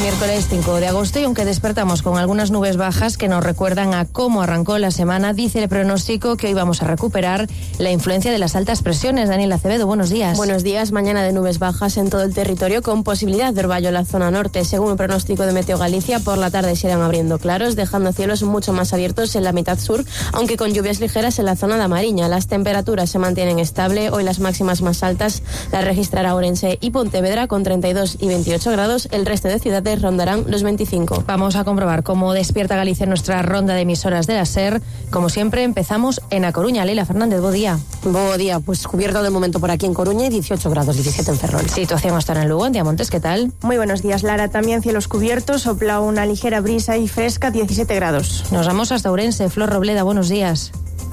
Miércoles 5 de agosto y aunque despertamos con algunas nubes bajas que nos recuerdan a cómo arrancó la semana, dice el pronóstico que hoy vamos a recuperar la influencia de las altas presiones. Daniel Acevedo, buenos días. Buenos días, mañana de nubes bajas en todo el territorio con posibilidad de orvallo en la zona norte. Según el pronóstico de Meteo Galicia, por la tarde se irán abriendo claros, dejando cielos mucho más abiertos en la mitad sur, aunque con lluvias ligeras en la zona de Mariña. Las temperaturas se mantienen estable, hoy las máximas más altas las registrará Ourense y Pontevedra con 32 y 28 grados, el resto de ciudades rondarán los 25. Vamos a comprobar cómo despierta Galicia en nuestra ronda de emisoras de la SER. Como siempre, empezamos en A Coruña. Leila Fernández, buen día. Buen día, pues cubierto de momento por aquí en Coruña y 18 grados, 17 en Ferrol. Situación hasta en Lugo, en Diamontes, ¿qué tal? Muy buenos días, Lara. También cielos cubiertos, sopla una ligera brisa y fresca, 17 grados. Nos vamos hasta Ourense. Flor Robleda, buenos días.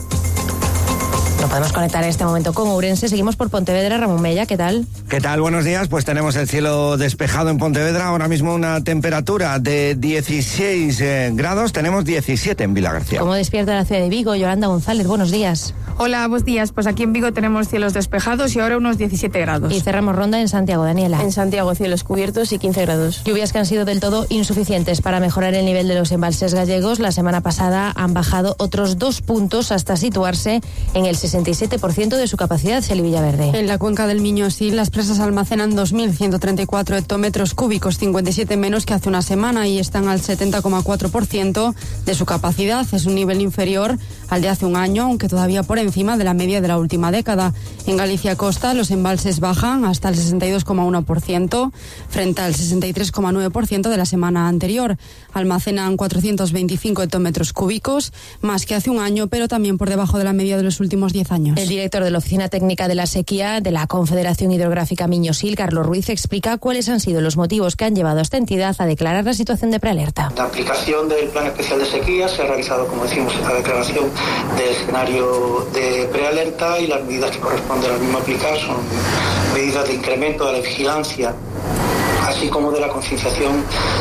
No podemos conectar en este momento con Ourense. Seguimos por Pontevedra. Ramón Mella, ¿qué tal? ¿Qué tal? Buenos días. Pues tenemos el cielo despejado en Pontevedra. Ahora mismo una temperatura de 16 grados. Tenemos 17 en Vilagarcía. ¿Cómo despierta la ciudad de Vigo? Yolanda González, buenos días. Hola, buenos días. Pues aquí en Vigo tenemos cielos despejados y ahora unos 17 grados. Y cerramos ronda en Santiago, Daniela. En Santiago, cielos cubiertos y 15 grados. Lluvias que han sido del todo insuficientes para mejorar el nivel de los embalses gallegos. La semana pasada han bajado otros 2 puntos hasta situarse en el 67% de su capacidad. Celi Villaverde. En la cuenca del Miño-Sil, las presas almacenan 2.134 hectómetros cúbicos, 57 menos que hace una semana, y están al 70,4% de su capacidad. Es un nivel inferior al de hace un año, aunque todavía por encima de la media de la última década. En Galicia Costa, los embalses bajan hasta el 62,1% frente al 63,9% de la semana anterior. Almacenan 425 hectómetros cúbicos, más que hace un año, pero también por debajo de la media de los últimos 10 años. El director de la Oficina Técnica de la Sequía de la Confederación Hidrográfica Miño-Sil, Carlos Ruiz, explica cuáles han sido los motivos que han llevado a esta entidad a declarar la situación de prealerta. La aplicación del Plan Especial de Sequía se ha realizado, como decimos, esta declaración del escenario de prealerta, y las medidas que corresponden al mismo aplicar son medidas de incremento de la vigilancia, así como de la concienciación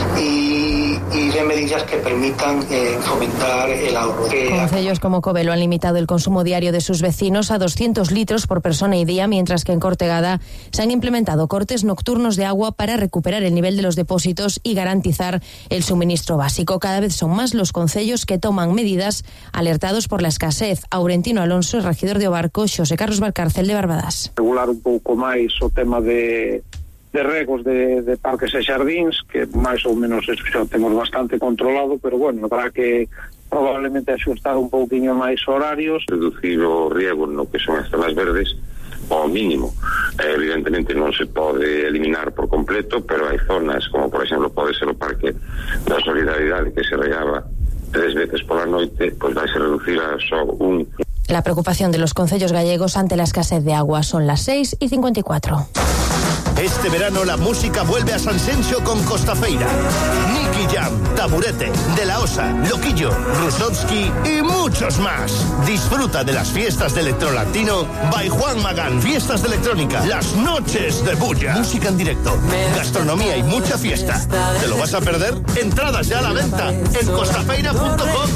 y de medidas que permitan fomentar el ahorro. Concellos como Covelo han limitado el consumo diario de sus vecinos a 200 litros por persona y día, mientras que en Cortegada se han implementado cortes nocturnos de agua para recuperar el nivel de los depósitos y garantizar el suministro básico. Cada vez son más los concellos que toman medidas alertados por la escasez. Aurentino Alonso, regidor de Obarco, Xosé Carlos Valcárcel de Barbadas. Regular un pouco máis o tema de regos de parques e xardíns, que máis ou menos eso xa temos bastante controlado, pero bueno, habrá que probablemente axustar un pouquiño máis horarios. Reducir o riego no que son as zonas verdes ao mínimo. Evidentemente non se pode eliminar por completo, pero hai zonas, como por exemplo pode ser o Parque da Solidaridade, que se regaba 3 veces pola noite, pois vai se reducir a só un. La preocupación de los concellos gallegos ante la escasez de agua. Son las 6:54. Este verano la música vuelve a Sanxenxo con Costafeira. Nicky Jam, Taburete, De La Osa, Loquillo, Rusovsky y muchos más. Disfruta de las fiestas de Electrolatino by Juan Magán. Fiestas de electrónica, las noches de bulla. Música en directo, gastronomía y mucha fiesta. ¿Te lo vas a perder? Entradas ya a la venta en costafeira.com.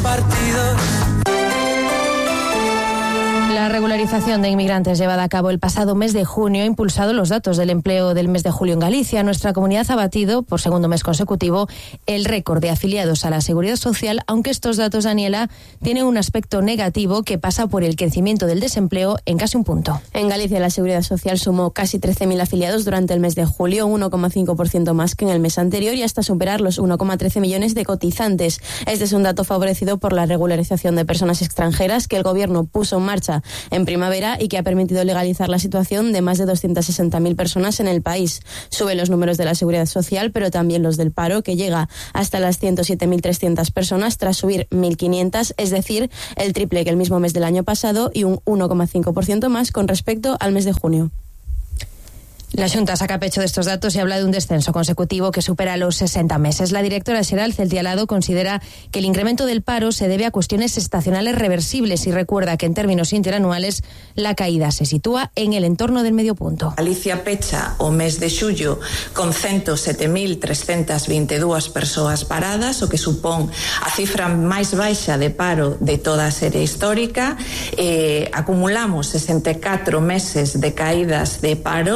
La regularización de inmigrantes llevada a cabo el pasado mes de junio ha impulsado los datos del empleo del mes de julio en Galicia. Nuestra comunidad ha batido, por segundo mes consecutivo, el récord de afiliados a la Seguridad Social, aunque estos datos, Daniela, tienen un aspecto negativo que pasa por el crecimiento del desempleo en casi un punto. En Galicia, la Seguridad Social sumó casi 13.000 afiliados durante el mes de julio, 1,5% más que en el mes anterior, y hasta superar los 1,13 millones de cotizantes. Este es un dato favorecido por la regularización de personas extranjeras que el Gobierno puso en marcha en primavera y que ha permitido legalizar la situación de más de 260.000 personas en el país. Suben los números de la Seguridad Social, pero también los del paro, que llega hasta las 107.300 personas tras subir 1.500, es decir, el triple que el mismo mes del año pasado y un 1,5% más con respecto al mes de junio. La Xunta saca pecho de estos datos y habla de un descenso consecutivo que supera los 60 meses. La directora xeral, Celtia Alado, considera que el incremento del paro se debe a cuestiones estacionales reversibles y recuerda que en términos interanuales la caída se sitúa en el entorno del medio punto. Galicia pecha o mes de xullo con 107.322 persoas paradas, o que supón a cifra máis baixa de paro de toda a serie histórica. Acumulamos 64 meses de caídas de paro interanual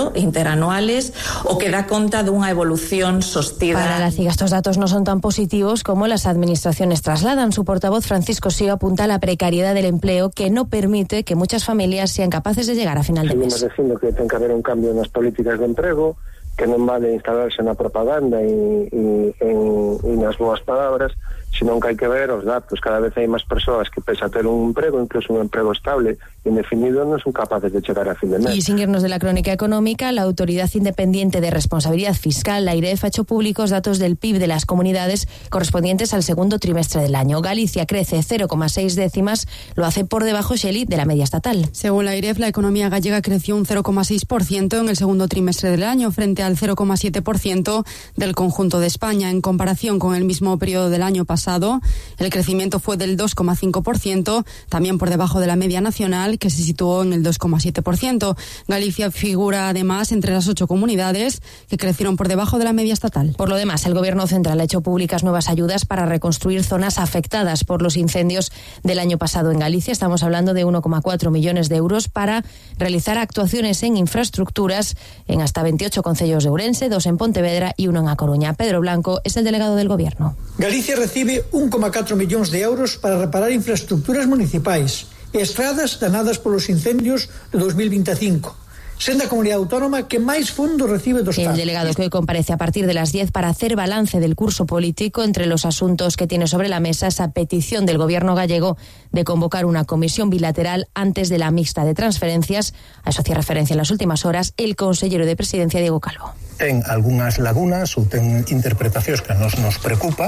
interanuales, o que dá conta dunha evolución sostida. Para la CIGA estos datos no son tan positivos como las administraciones trasladan. Su portavoz Francisco Sío apunta a la precariedad del empleo que no permite que muchas familias sean capaces de llegar a final de mes. Seguimos dicindo que ten que haber un cambio nas políticas de emprego, que non vale instalarse na propaganda e nas boas palabras, sino que hai que ver os datos. Cada vez hai máis persoas que, pese a ter un emprego, incluso un emprego estable e indefinido, non son capaces de chegar a fin de mes. Y sin irnos de la crónica económica, la Autoridad Independiente de Responsabilidad Fiscal, la AIREF, ha hecho públicos datos del PIB de las comunidades correspondientes al segundo trimestre del año. Galicia crece 0,6 décimas, lo hace por debajo, Shelley, de la media estatal. Según la AIREF, la economía gallega creció un 0,6% en el segundo trimestre del año, frente al 0,7% del conjunto de España. En comparación con el mismo periodo del año pasado, el crecimiento fue del 2,5%, también por debajo de la media nacional, que se situó en el 2,7%. Galicia figura además entre las 8 comunidades que crecieron por debajo de la media estatal. Por lo demás, el Gobierno central ha hecho públicas nuevas ayudas para reconstruir zonas afectadas por los incendios del año pasado en Galicia. Estamos hablando de 1,4 millones de euros para realizar actuaciones en infraestructuras en hasta 28 concellos de Ourense, 2 en Pontevedra y 1 en A Coruña. Pedro Blanco es el delegado del Gobierno. Galicia recibe 1,4 millóns de euros para reparar infraestructuras municipais e estradas danadas polos incendios de 2025. Sendo a comunidade autónoma que máis fondos recibe do Estado. El delegado que hoy comparece a partir de las 10 para hacer balance del curso político. Entre los asuntos que tiene sobre la mesa esa petición del Gobierno gallego de convocar una comisión bilateral antes de la mixta de transferencias. A eso hacía referencia en las últimas horas el consellero de Presidencia, Diego Calvo. Ten algunhas lagunas ou ten interpretacións que nos preocupa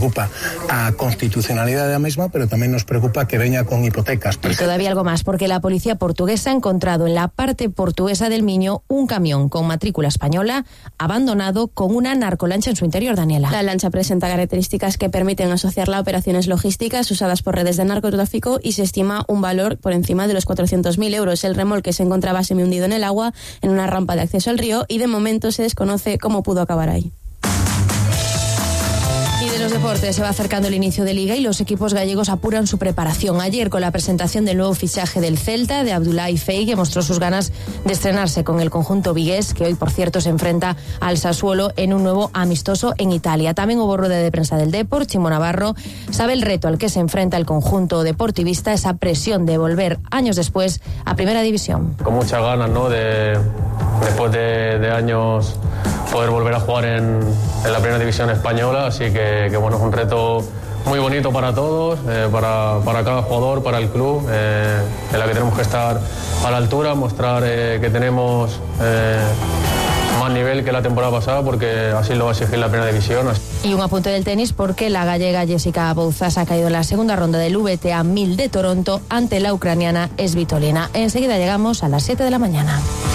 a constitucionalidade da mesma, pero tamén nos preocupa que veña con hipotecas. Y todavía algo más, porque la policía portuguesa ha encontrado en la parte portuguesa del Miño un camión con matrícula española abandonado con una narcolancha en su interior, Daniela. La lancha presenta características que permiten asociarla a operaciones logísticas usadas por redes de narcotráfico y se estima un valor por encima de los 400.000 euros. El remolque se encontraba semihundido en el agua en una rampa de acceso al río y de momento se desconoce cómo pudo acabar ahí. Y de los deportes, se va acercando el inicio de Liga y los equipos gallegos apuran su preparación. Ayer, con la presentación del nuevo fichaje del Celta, de Abdoulaye Faye, que mostró sus ganas de estrenarse con el conjunto vigués, que hoy, por cierto, se enfrenta al Sassuolo en un nuevo amistoso en Italia. También hubo rueda de prensa del Depor. Chimo Navarro sabe el reto al que se enfrenta el conjunto deportivista, esa presión de volver años después a Primera División. Con muchas ganas, ¿no?, después de años poder volver a jugar en la Primera División española, así que bueno, es un reto muy bonito para todos, para cada jugador, para el club, en la que tenemos que estar a la altura, mostrar que tenemos más nivel que la temporada pasada, porque así lo va a exigir la Primera División. Y un apunte del tenis, porque la gallega Jessica Bouzas ha caído en la segunda ronda del WTA 1000 de Toronto ante la ucraniana Svitolina. Enseguida llegamos a las 7 de la mañana.